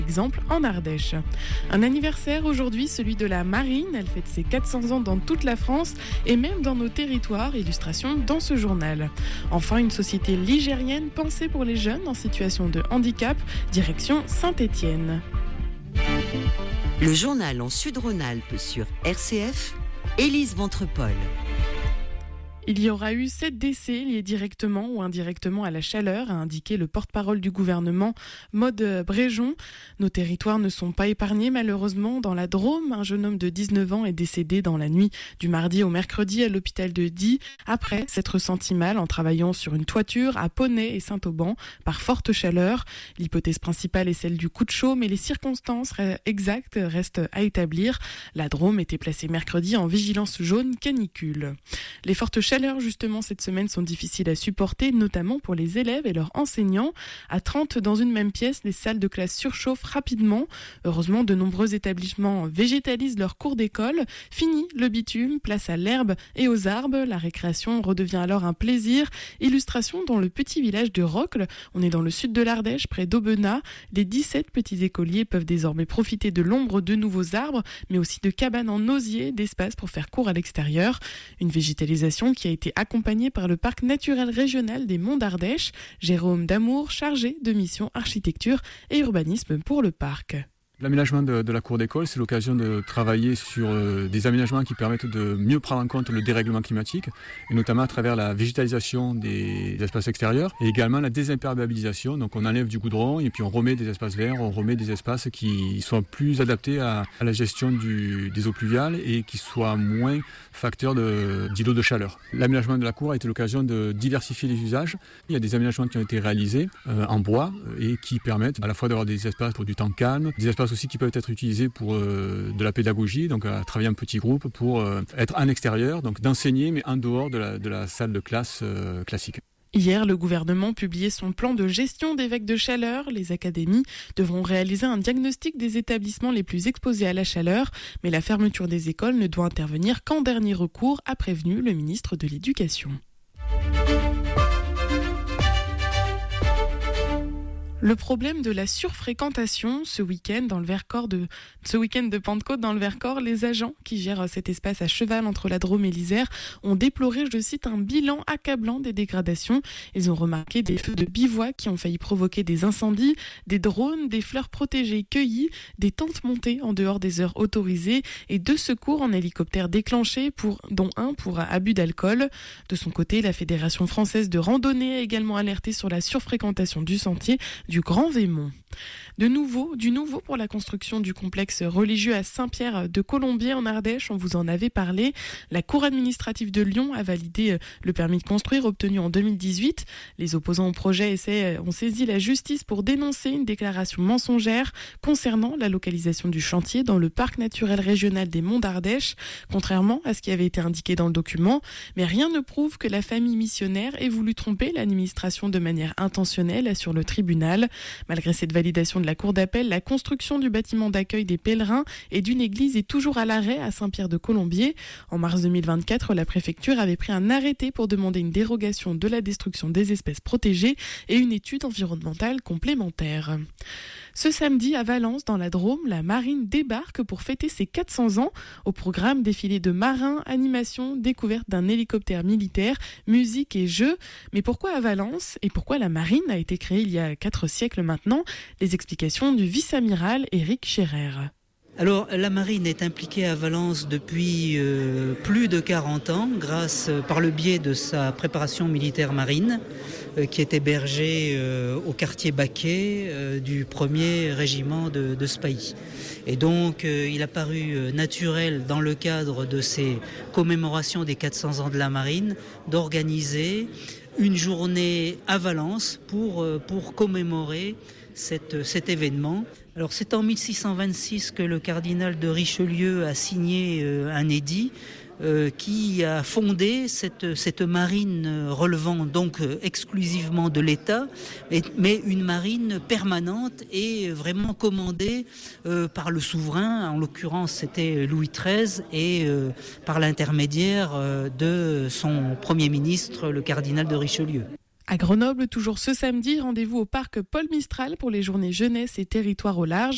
exemple en Ardèche. Un anniversaire aujourd'hui, celui de la Marine. Elle fête ses 400 ans dans toute la France et même dans nos territoires. Illustration dans ce journal. Enfin, une société ligérienne pensée pour les jeunes en situation de handicap. Direction Saint-Étienne. Le journal en Sud-Rhône-Alpes sur RCF, Élise Ventrepol. Il y aura eu 7 décès liés directement ou indirectement à la chaleur, a indiqué le porte-parole du gouvernement, Maud Bréjon. Nos territoires ne sont pas épargnés malheureusement. Dans la Drôme, un jeune homme de 19 ans est décédé dans la nuit du mardi au mercredi à l'hôpital de Die, après s'être senti mal en travaillant sur une toiture à Poney et Saint-Auban par forte chaleur. L'hypothèse principale est celle du coup de chaud, mais les circonstances exactes restent à établir. La Drôme était placée mercredi en vigilance jaune canicule. Les fortes chaleurs justement cette semaine sont difficiles à supporter, notamment pour les élèves et leurs enseignants. À 30 dans une même pièce, les salles de classe surchauffent rapidement. Heureusement, de nombreux établissements végétalisent leurs cours d'école. Fini le bitume, place à l'herbe et aux arbres. La récréation redevient alors un plaisir. Illustration dans le petit village de Rocle. On est dans le sud de l'Ardèche, près d'Aubenas. Les 17 petits écoliers peuvent désormais profiter de l'ombre de nouveaux arbres, mais aussi de cabanes en osier, d'espace pour faire cours à l'extérieur. Une végétalisation qui a été accompagné par le parc naturel régional des Monts d'Ardèche. Jérôme Damour, chargé de mission architecture et urbanisme pour le parc. L'aménagement de la cour d'école, c'est l'occasion de travailler sur des aménagements qui permettent de mieux prendre en compte le dérèglement climatique, et notamment à travers la végétalisation des espaces extérieurs et également la désimperméabilisation. Donc on enlève du goudron et puis on remet des espaces verts, on remet des espaces qui soient plus adaptés à la gestion des eaux pluviales et qui soient moins facteurs d'îlots de chaleur. L'aménagement de la cour a été l'occasion de diversifier les usages. Il y a des aménagements qui ont été réalisés en bois et qui permettent à la fois d'avoir des espaces pour du temps calme, des espaces aussi qui peuvent être utilisés pour de la pédagogie, donc à travailler en petits groupes pour être en extérieur, donc d'enseigner mais en dehors de la salle de classe classique. Hier, le gouvernement publiait son plan de gestion des vagues de chaleur. Les académies devront réaliser un diagnostic des établissements les plus exposés à la chaleur, mais la fermeture des écoles ne doit intervenir qu'en dernier recours, a prévenu le ministre de l'Éducation. Le problème de la surfréquentation ce week-end de Pentecôte dans le Vercors, les agents qui gèrent cet espace à cheval entre la Drôme et l'Isère ont déploré, je cite, un bilan accablant des dégradations. Ils ont remarqué des feux de bivouac qui ont failli provoquer des incendies, des drones, des fleurs protégées cueillies, des tentes montées en dehors des heures autorisées et 2 secours en hélicoptère déclenchés, dont un pour abus d'alcool. De son côté, la Fédération française de randonnée a également alerté sur la surfréquentation du sentier du Grand Vémont. Du nouveau pour la construction du complexe religieux à Saint-Pierre de Colombier en Ardèche, on vous en avait parlé. La Cour administrative de Lyon a validé le permis de construire obtenu en 2018. Les opposants au projet ont saisi la justice pour dénoncer une déclaration mensongère concernant la localisation du chantier dans le parc naturel régional des Monts d'Ardèche, contrairement à ce qui avait été indiqué dans le document. Mais rien ne prouve que la famille missionnaire ait voulu tromper l'administration de manière intentionnelle, assure le tribunal. Malgré cette validation de la Cour d'appel, la construction du bâtiment d'accueil des pèlerins et d'une église est toujours à l'arrêt à Saint-Pierre de Colombier. En mars 2024, la préfecture avait pris un arrêté pour demander une dérogation de la destruction des espèces protégées et une étude environnementale complémentaire. Ce samedi, à Valence, dans la Drôme, la marine débarque pour fêter ses 400 ans. Au programme, défilé de marins, animation, découverte d'un hélicoptère militaire, musique et jeux. Mais pourquoi à Valence et pourquoi la marine a été créée il y a 4 siècles maintenant? Les explications du vice-amiral Éric Scherer. Alors, la marine est impliquée à Valence depuis plus de 40 ans, par le biais de sa préparation militaire marine, qui est hébergée au quartier Baquet du 1er régiment de Spahis. Et donc, il a paru naturel, dans le cadre de ces commémorations des 400 ans de la marine, d'organiser une journée à Valence pour commémorer cet événement. Alors c'est en 1626 que le cardinal de Richelieu a signé un édit qui a fondé cette marine relevant donc exclusivement de l'État, mais une marine permanente et vraiment commandée par le souverain. En l'occurrence, c'était Louis XIII et par l'intermédiaire de son Premier ministre, le cardinal de Richelieu. À Grenoble, toujours ce samedi, rendez-vous au parc Paul Mistral pour les journées jeunesse et territoire au large.